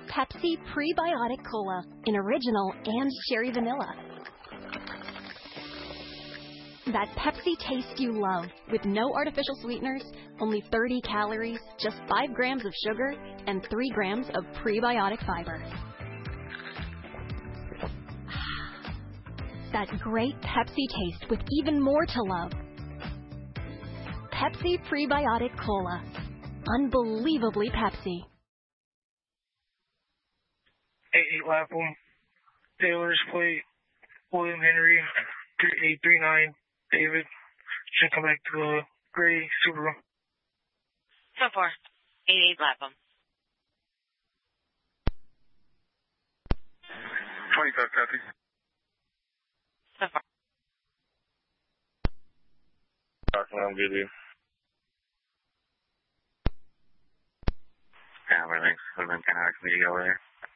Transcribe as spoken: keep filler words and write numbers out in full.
Pepsi Prebiotic Cola in original and cherry vanilla. That Pepsi taste you love, with no artificial sweeteners, only thirty calories, just five grams of sugar, and three grams of prebiotic fiber. That great Pepsi taste with even more to love. Pepsi Prebiotic Cola. Unbelievably Pepsi. eight eight Lapham, Taylor's plate, William Henry, three eight three nine, David. Should come back to the gray Subaru. ten four, eight eight Lapham. twenty-five copy. ten four. I'm good, dude. Yeah, everything's been kind of hard for me to go over there.